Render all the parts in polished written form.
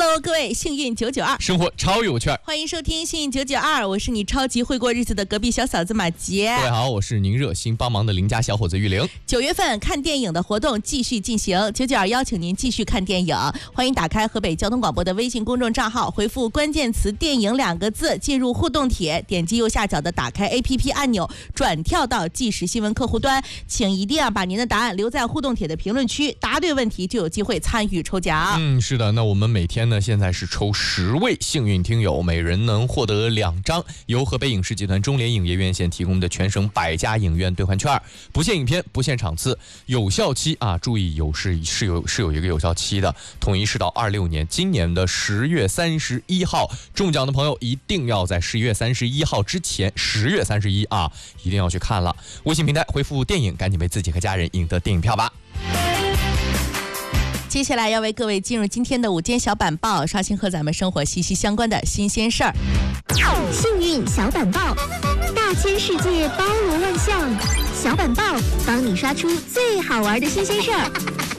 Hello， 各位幸运992， 生活超有趣， 欢迎收听幸运992，我是你超级会过日子的隔壁小嫂子马杰。 各位好，我是您热心帮忙的邻家小伙子玉玲。 9月份看电影的活动继续进行，992邀请您继续看电影，欢迎打开河北交通广播的微信公众账号，回复关键词电影2个字，进入互动帖，点击右下角的打开 APP 按钮，转跳到即时新闻客户端，请一定要把您的答案留在互动帖的评论区，答对问题就有机会参与抽奖。 是的，那我们每天呢现在是抽10位幸运听友，每人能获得2张由河北影视集团中联影业院线提供的全省100家影院兑换券，不限影片，不限场次，有效期啊，注意是有一个有效期的，统一是到26年，今年的10月31号，中奖的朋友一定要在11月31号之前，10月31啊，一定要去看了。微信平台回复电影，赶紧为自己和家人赢得电影票吧。 接下来要为各位进入今天的午间小板报，刷新和咱们生活息息相关的新鲜事儿。 幸运小板报，大千世界包罗万象，小板报帮你刷出最好玩的新鲜事儿。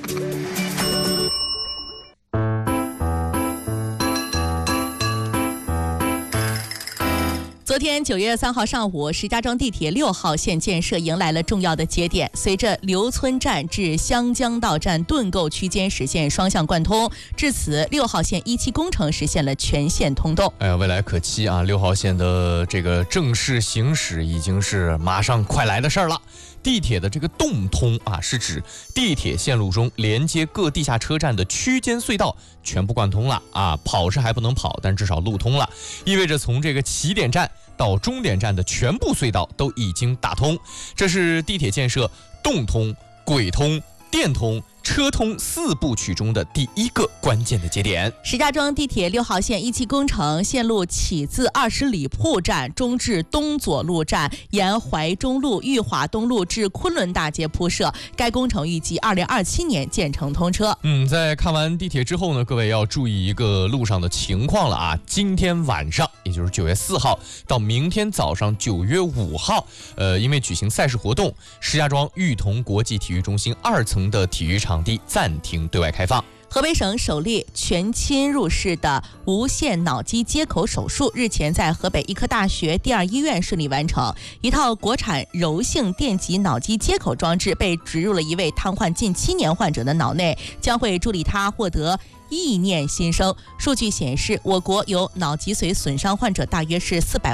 昨天9月3号上午，石家庄地铁6号线建设迎来了重要的节点。随着刘村站至湘江道站盾构区间实现双向贯通，至此6号线1期工程实现了全线通动。 未来可期啊！6号线的这个正式行驶已经是马上快来的事儿了。地铁的这个动通啊，是指地铁线路中连接各地下车站的区间隧道全部贯通了啊，跑是还不能跑，但至少路通了，意味着从这个起点站到终点站的全部隧道都已经打通，这是地铁建设动通、轨通、电通、车通4部曲中的第一个关键的节点。 石家庄地铁6号线1期工程线路起自20里铺站，中至东左路站，沿淮中路、裕华东路至昆仑大街铺设。该工程预计2027年建成通车。 在看完地铁之后呢，各位要注意一个路上的情况了啊！今天晚上，也就是9月4号到明天早上9月5号，因为举行赛事活动，石家庄裕彤国际体育中心2层的体育场地暂停对外开放。 河北省首例全侵入式的无线脑机接口手术日前在河北医科大学第2医院顺利完成，一套国产柔性电极脑机接口装置被植入了一位瘫痪近7年患者的脑内，将会助力他获得意念新生。数据显示，我国有脑脊髓损伤患者大约是400